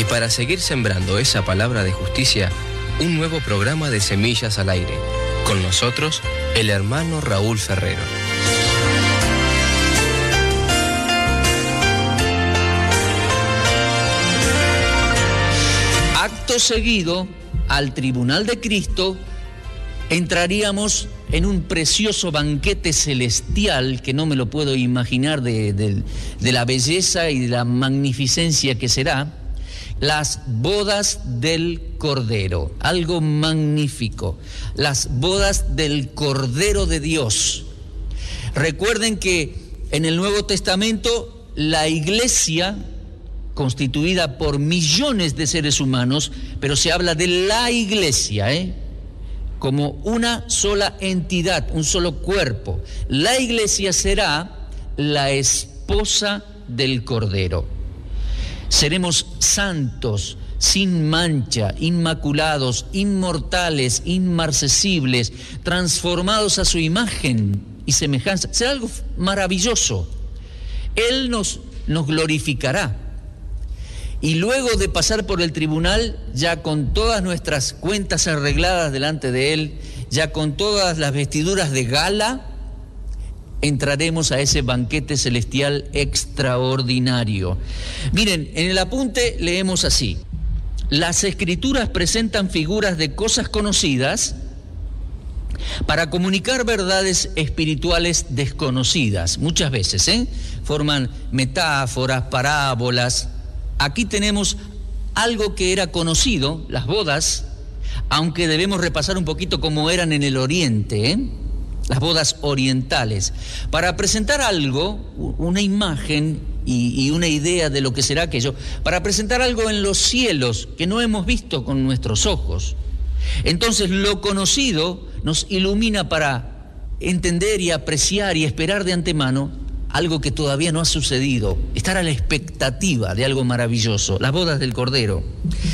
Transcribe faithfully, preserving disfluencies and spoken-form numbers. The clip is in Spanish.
Y para seguir sembrando esa palabra de justicia, un nuevo programa de Semillas al Aire. Con nosotros, el hermano Raúl Ferrero. Acto seguido, al tribunal de Cristo, entraríamos en un precioso banquete celestial que no me lo puedo imaginar de, de, de la belleza y de la magnificencia que será, las bodas del Cordero, algo magnífico, las bodas del Cordero de Dios. Recuerden que en el Nuevo Testamento la iglesia, constituida por millones de seres humanos, pero se habla de la iglesia, ¿eh? como una sola entidad, un solo cuerpo. La iglesia será la esposa del Cordero. Seremos santos, sin mancha, inmaculados, inmortales, inmarcesibles, transformados a su imagen y semejanza. Será algo maravilloso. Él nos, nos glorificará. Y luego de pasar por el tribunal, ya con todas nuestras cuentas arregladas delante de Él, ya con todas las vestiduras de gala, entraremos a ese banquete celestial extraordinario. Miren, en el apunte leemos así: las Escrituras presentan figuras de cosas conocidas para comunicar verdades espirituales desconocidas. Muchas veces, ¿eh? forman metáforas, parábolas. Aquí tenemos algo que era conocido, las bodas, aunque debemos repasar un poquito cómo eran en el Oriente, ¿eh? las bodas orientales, para presentar algo, una imagen y, y una idea de lo que será aquello, para presentar algo en los cielos que no hemos visto con nuestros ojos. Entonces lo conocido nos ilumina para entender y apreciar y esperar de antemano algo que todavía no ha sucedido, estar a la expectativa de algo maravilloso, las bodas del Cordero.